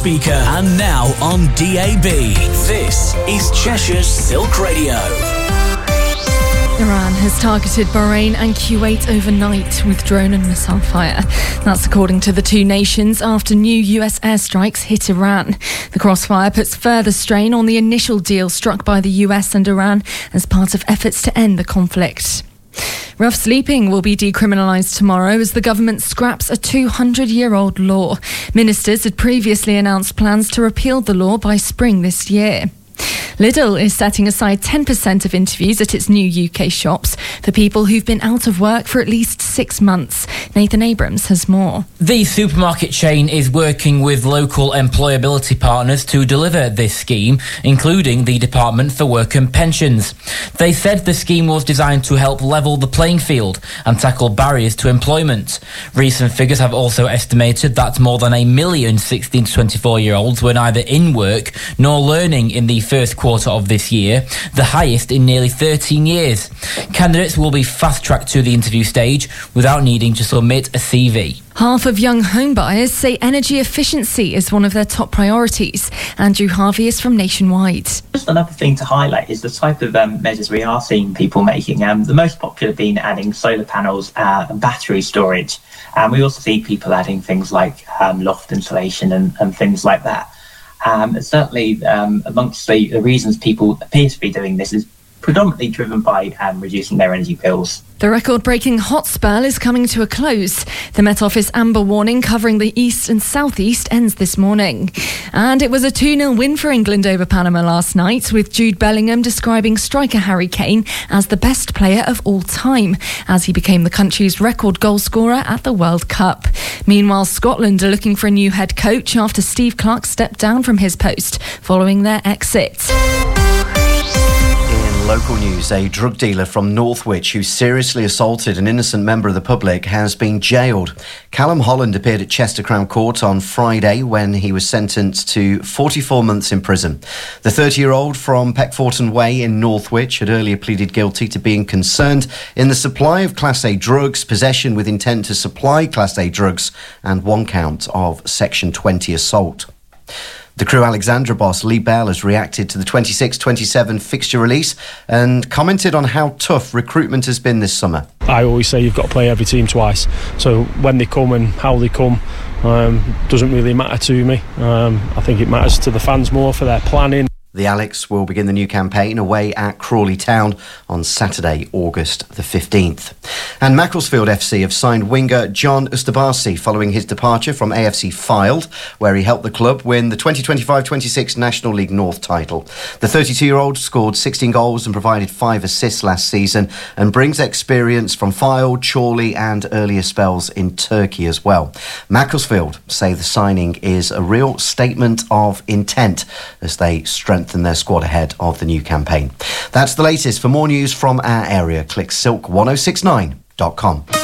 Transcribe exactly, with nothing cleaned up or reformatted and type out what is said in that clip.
speaker and now on D A B. This is Cheshire's Silk Radio. Iran has targeted Bahrain and Kuwait overnight with drone and missile fire. That's according to the two nations after new U S airstrikes hit Iran. The crossfire puts further strain on the initial deal struck by the U S and Iran as part of efforts to end the conflict. Rough sleeping will be decriminalised tomorrow as the government scraps a two hundred year old law. Ministers had previously announced plans to repeal the law by spring this year. Lidl is setting aside ten percent of interviews at its new U K shops for people who've been out of work for at least six months. Nathan Abrams has more. The supermarket chain is working with local employability partners to deliver this scheme, including the Department for Work and Pensions. They said the scheme was designed to help level the playing field and tackle barriers to employment. Recent figures have also estimated that more than a million sixteen to twenty-four year olds were neither in work nor learning in the first quarter of this year, the highest in nearly thirteen years. Candidates will be fast-tracked to the interview stage without needing to submit a C V. Half of young home buyers say energy efficiency is one of their top priorities. Andrew Harvey is from Nationwide. Just another thing to highlight is the type of um, measures we are seeing people making. Um, the most popular being adding solar panels uh, and battery storage. And we also see people adding things like um, loft insulation and, and things like that. Um, certainly, um, amongst the, the reasons people appear to be doing this is predominantly driven by um, reducing their energy bills. The record-breaking hot spell is coming to a close. The Met Office amber warning covering the east and southeast ends this morning. And it was a two nil win for England over Panama last night, with Jude Bellingham describing striker Harry Kane as the best player of all time, as he became the country's record goal scorer at the World Cup. Meanwhile, Scotland are looking for a new head coach after Steve Clarke stepped down from his post following their exit. Local news, a drug dealer from Northwich who seriously assaulted an innocent member of the public has been jailed. Callum Holland appeared at Chester Crown Court on Friday when he was sentenced to forty-four months in prison. The thirty-year-old from Peckforton Way in Northwich had earlier pleaded guilty to being concerned in the supply of Class A drugs, possession with intent to supply Class A drugs, and one count of Section twenty assault. The Crewe Alexandra boss Lee Bell has reacted to the twenty-six twenty-seven fixture release and commented on how tough recruitment has been this summer. I always say you've got to play every team twice, so when they come and how they come um, doesn't really matter to me. Um, I think it matters to the fans more for their planning. The Alex will begin the new campaign away at Crawley Town on Saturday, August the fifteenth. And Macclesfield F C have signed winger John Ustabasi following his departure from A F C Fylde, where he helped the club win the twenty twenty-five twenty-six National League North title. The thirty-two-year-old scored sixteen goals and provided five assists last season and brings experience from Fylde, Chorley and earlier spells in Turkey as well. Macclesfield say the signing is a real statement of intent as they strengthen their squad ahead of the new campaign. That's the latest. For more news from our area, click silk ten sixty-nine dot com.